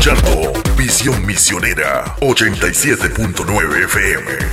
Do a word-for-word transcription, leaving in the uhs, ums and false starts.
escuchando Visión Misionera ochenta y siete punto nueve F M.